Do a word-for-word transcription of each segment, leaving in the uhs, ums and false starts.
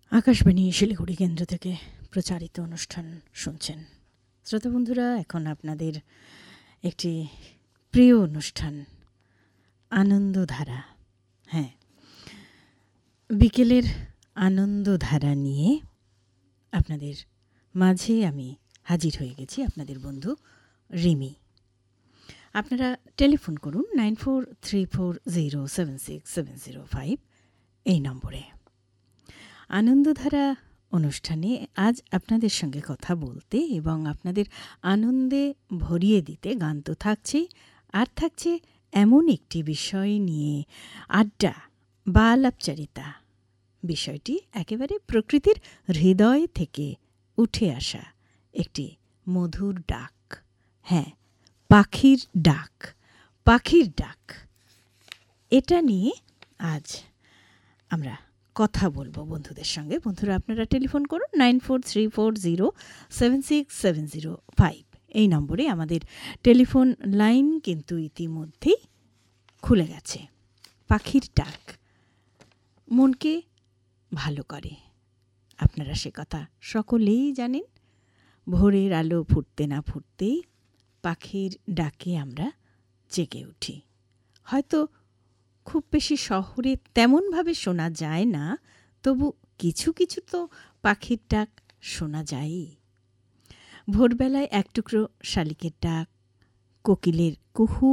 আকাশবাণী শিলিগুড়ি কেন্দ্র থেকে প্রচারিত অনুষ্ঠান শুনছেন। শ্রোতা বন্ধুরা, এখন আপনাদের একটি প্রিয় অনুষ্ঠান আনন্দধারা। হ্যাঁ, বিকেলের আনন্দধারা নিয়ে আপনাদের মাঝে আমি হাজির হয়ে গেছি, আপনাদের বন্ধু রিমি। আপনারা টেলিফোন করুন nine four three four zero seven six seven zero five এই নম্বরে। আনন্দধারা অনুষ্ঠানে আজ আপনাদের সঙ্গে কথা বলতে এবং আপনাদের আনন্দে ভরিয়ে দিতে গান তো থাকছেই, আর থাকছে এমন একটি বিষয় নিয়ে আড্ডা বা আলাপচারিতা। বিষয়টি একেবারে প্রকৃতির হৃদয় থেকে উঠে আসা একটি মধুর ডাক। হ্যাঁ, পাখির ডাক। পাখির ডাক এটা নিয়ে আজ আমরা কথা বলবো বন্ধুদের সঙ্গে। বন্ধুরা, আপনারা টেলিফোন করুন nine four three four zero seven six seven zero five এই নম্বরে। আমাদের টেলিফোন লাইন কিন্তু ইতিমধ্যেই খুলে গেছে। পাখির ডাক মনকে ভালো করে, আপনারা সে কথা সকলেই জানেন। ভোরের আলো ফুটতে না ফুটতেই পাখির ডাকে আমরা জেগে উঠি। হয়তো খুব বেশি শহরে তেমনভাবে শোনা যায় না, তবু কিছু কিছু তো পাখির ডাক শোনা যায়ই। ভোরবেলায় এক টুকরো শালিকের ডাক, কোকিলের কুহু,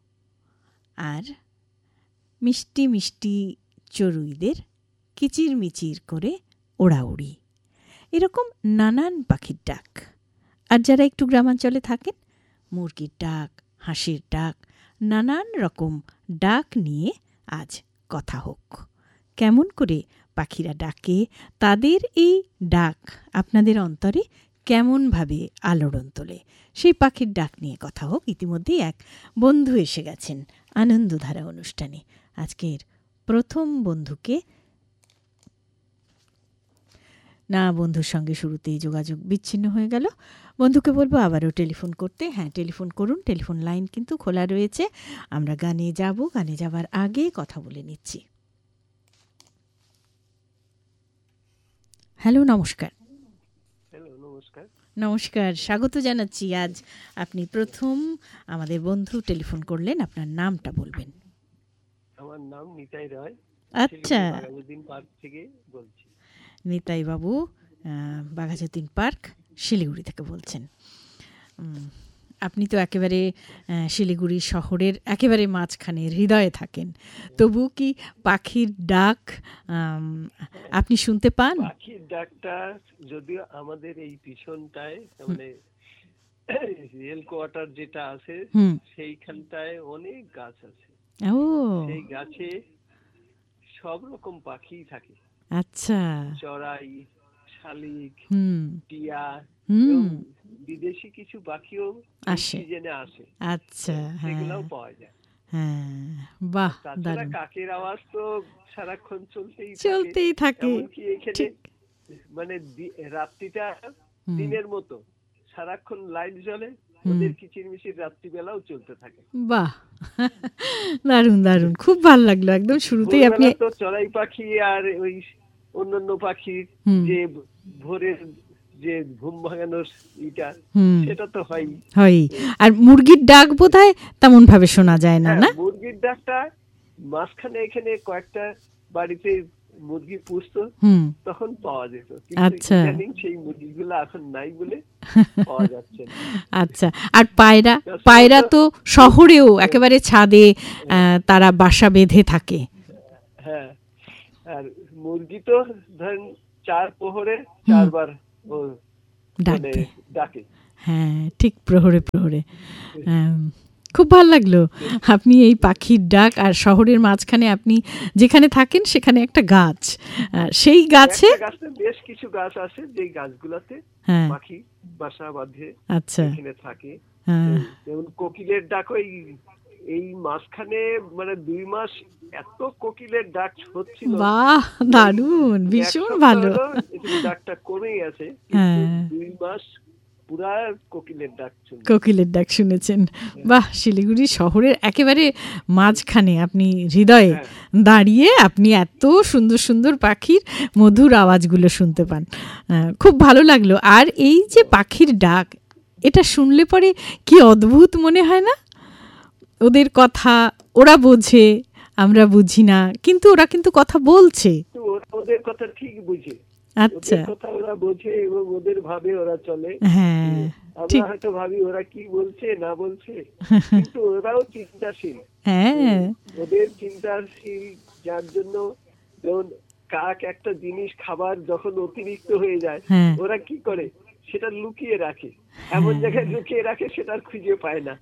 আর মিষ্টি মিষ্টি চড়ুইদের কিচিরমিচির করে ওড়াউড়ি, এরকম নানান পাখির ডাক। আর যারা একটু গ্রামাঞ্চলে থাকেন, মুরগির ডাক, হাঁসির ডাক, নানান রকম ডাক নিয়ে আজ কথা হোক। কেমন করে পাখিরা ডাকে, তাদের এই ডাক আপনাদের অন্তরে কেমনভাবে আলোড়ন তোলে, সেই পাখির ডাক নিয়ে কথা হোক। ইতিমধ্যেই এক বন্ধু এসে গেছেন আনন্দধারা অনুষ্ঠানে। আজকের প্রথম বন্ধুকে না, বন্ধুর সঙ্গে শুরুতেই যোগাযোগ বিচ্ছিন্ন হয়ে গেল। বন্ধুকে বলবো আবারও টেলিফোন করতে। হ্যাঁ, টেলিফোন করুন, টেলিফোন লাইন কিন্তু খোলা রয়েছে। আমরা গানে যাব, গানে যাবার আগে কথা বলে নিচ্ছি। হ্যালো, নমস্কার। হ্যালো, নমস্কার। নমস্কার, স্বাগত জানাচ্ছি। আজ আপনি প্রথম আমাদের বন্ধু টেলিফোন করলেন, আপনার নামটা বলবেন। আমার নাম নিতাই রায়। আচ্ছা, বাঘাযতীন পার্ক থেকে বলছি। নিতাই বাবু বাঘাযতীন পার্ক শিলিগুড়ি থেকে বলছেন। আপনি তো একেবারে শিলিগুড়ি শহরের একেবারে মাঝখানে হৃদয়ে থাকেন, তবু কি পাখির ডাক আপনি শুনতে পান? পাখির ডাকটা যদিও আমাদের এই পিছনটায়, মানে রেল কোয়ার্টার যেটা আছে সেইখানটায় অনেক গাছ আছে। ও, সেই গাছে সব রকম পাখি থাকে। আচ্ছা, চড়াই, শালিক, টিয়া, বিদেশি কিছু পাখিও সিজনে আসে। আচ্ছা, সেগুলোও পাওয়া যায়। হ্যাঁ, বাহ, তাছাড়া কাকের আওয়াজ তো সারাক্ষণ চলতেই চলতেই থাকে। এমনকি এখানে মানে রাত্রিটা দিনের মতো সারাক্ষণ লাইট জ্বলে, ওদের কিচিরমিচির রাত্রিবেলাও চলতে থাকে। বাহ, দারুণ দারুণ, খুব ভালো লাগলো। একদম শুরুতেই আপনি তো চড়াই পাখি আর ওই অন্যান্য পাখি যে ভোরের যে ঘুম ভাঙানোর ইটা, সেটা তো হয় হয়। আর মুরগির ডাক বোধহয় তেমন ভাবে শোনা যায় না। না, মুরগির ডাকটা মাঝখানে এখানে কয়েকটা বাড়িতে মুরগি পুষতো, তখন পাওয়া যেত। আচ্ছা, সেই মুরগিগুলো এখন নাই বলে পাওয়া যাচ্ছে না। আচ্ছা, আর পায়রা, পায়রা তো শহরেও একেবারে ছাদে তারা বাসা বেঁধে থাকে। হ্যাঁ, আর মুরগি তো ধরেন চার প্রহরে চারবার ও ডাকে। হ্যাঁ, ঠিক, প্রহরে প্রহরে। খুব ভালো লাগলো আপনি এই পাখির ডাক, আর শহরের মাঝখানে আপনি যেখানে থাকেন সেখানে একটা গাছ, সেই গাছে বেশ কিছু গাছ আছে যে গাছগুলোতে পাখি বাসা বাঁধে। আচ্ছা, এখানে থাকে। যেমন কোকিলের ডাক, ওই এই মাঝখানে মানে দুই মাস এত কোকিলের ডাক হচ্ছিল। বাহ, দারুণ, ভীষণ ভালো। ডাকটা কমে গেছে, দুই মাস পুরা কোকিলের ডাক শুনেছি। কোকিলের ডাক শুনেছেন, বাহ। শিলিগুড়ি শহরের একেবারে মাঝখানে আপনি হৃদয়ে দাঁড়িয়ে আপনি এত সুন্দর সুন্দর পাখির মধুর আওয়াজগুলো শুনতে পান, খুব ভালো লাগলো। আর এই যে পাখির ডাক, এটা শুনলে পরে কি অদ্ভুত মনে হয় না? ওদের কথা ওরা বোঝে, আমরা বুঝি না, কিন্তু ওরা কিন্তু কথা বলছে। ওদের কথা ঠিক বুঝে, আচ্ছা, কথা ওরা বোঝে এবং ওদের ভাবে ওরা চলে। হ্যাঁ, আমরা হয়তো ভাবি ওরা কি বলছে না বলছে, কিন্তু ওরাও চিন্তাশীল। হ্যাঁ, ওদের চিন্তাশীল, যার জন্য যেমন কাক একটা জিনিস খাবার যখন অতিরিক্ত হয়ে যায়, ওরা কি করে সেটা লুকিয়ে রাখে, এমন জায়গায় লুকিয়ে রাখে সেটা আর খুঁজে পায় না।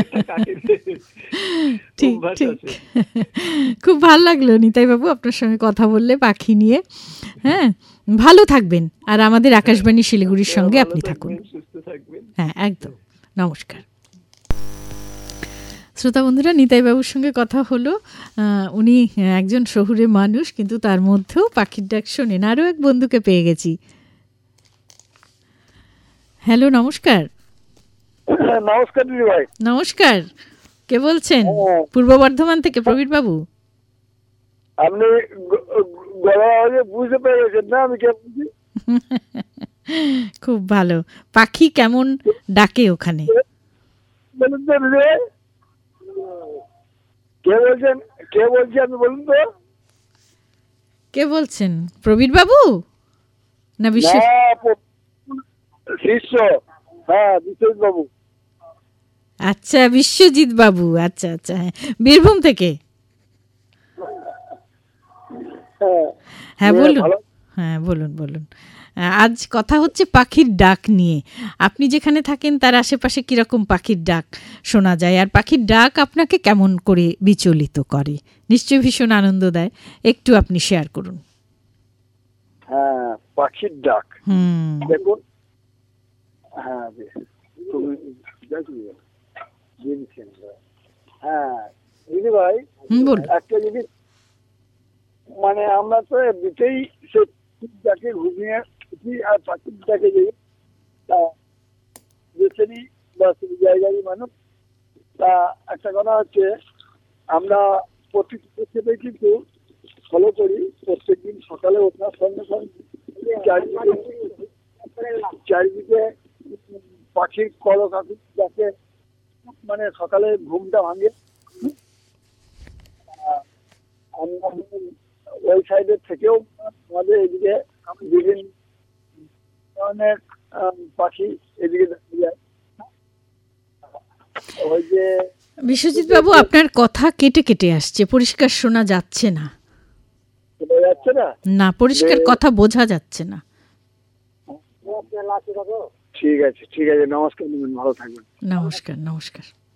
ঠিক ঠিক, খুব ভালো লাগলো নিতাই বাবু আপনার সঙ্গে কথা বললে পাখি নিয়ে। হ্যাঁ, ভালো থাকবেন, আর আমাদের আকাশবাণী শিলিগুড়ির সঙ্গে আপনি থাকুন। হ্যাঁ, একদম। নমস্কার শ্রোতা বন্ধুরা, নিতাই বাবুর সঙ্গে কথা হলো। উনি একজন শহুরে মানুষ, কিন্তু তার মধ্যেও পাখির ডাক শোনেন। আরও এক বন্ধুকে পেয়ে গেছি। হ্যালো, নমস্কার। নমস্কার দিদি ভাই। নমস্কার, কে বলছেন? পূর্ব বর্ধমান থেকে প্রবীর বাবু। আপনি বুঝতে পেরেছেন না আমি কে বলছি? খুব ভালো। পাখি কেমন ডাকে ওখানে? কে বলছেন? কে বলছি আপনি বলুন তো? কে বলছেন? প্রবীর বাবু না বিশ্ব শিষ্য? হ্যাঁ, বিশ্বজিৎ বাবু। আচ্ছা, বিশ্বজিৎ বাবু। আচ্ছা আচ্ছা, হ্যাঁ, বীরভূম থেকে। হ্যাঁ বলুন। হ্যাঁ বলুন বলুন। আজ কথা হচ্ছে পাখির ডাক নিয়ে। আপনি যেখানে থাকেন তার আশেপাশে কিরকম পাখির ডাক শোনা যায়, আর পাখির ডাক আপনাকে কেমন করে বিচলিত করে? নিশ্চয়ই ভীষণ আনন্দ দেয়, একটু আপনি শেয়ার করুন। হ্যাঁ, পাখির ডাক। হুম, দেখুন। হ্যাঁ, হ্যাঁ দিদি ভাই, একটা জিনিস, মানে আমরা তো এমনিতেই সে ডাকে ঘুমিয়ে আর পাখির ডাকে যাই, দেশেরই বা সেই জায়গারই মানুষ। তা একটা কথা হচ্ছে, আমরা প্রত্যেকে কিন্তু ফলো করি, প্রত্যেকদিন সকালে ওঠার সঙ্গে সঙ্গে চারিদিকে চারিদিকে পাখির কলকাকলি যাকে মানে সকালে ঘুমটা ভাঙে। ওই সাইডের থেকেও আমাদের এদিকে বিভিন্ন ধরনের পাখি এদিকে দেখা যায়। ওই যে বিশ্বজিৎ বাবু, আপনার কথা কেটে কেটে আসছে, পরিষ্কার শোনা যাচ্ছে না। যাচ্ছে না? না, পরিষ্কার কথা বোঝা যাচ্ছে না। ঠিক আছে ঠিক আছে, নমস্কার, ভালো থাকবেন। নমস্কার নমস্কার।